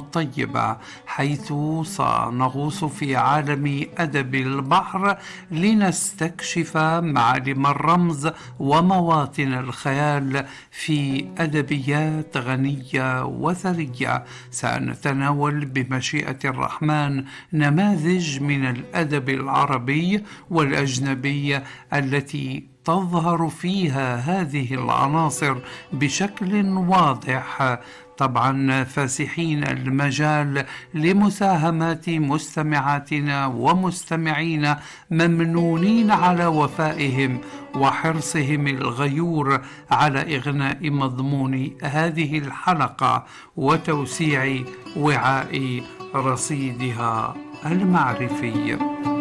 الطيبة، حيث سنغوص في عالم أدب البحر لنستكشف معالم الرمز ومواطن الخيال في أدبيات غنية وثرية. سنتناول بمشيئة الرحمن نماذج من الأدب العربي والأجنبي التي تظهر فيها هذه العناصر بشكل واضح، طبعا فاسحين المجال لمساهمات مستمعاتنا ومستمعينا، ممنونين على وفائهم وحرصهم الغيور على إغناء مضمون هذه الحلقة وتوسيع وعاء رصيدها المعرفي.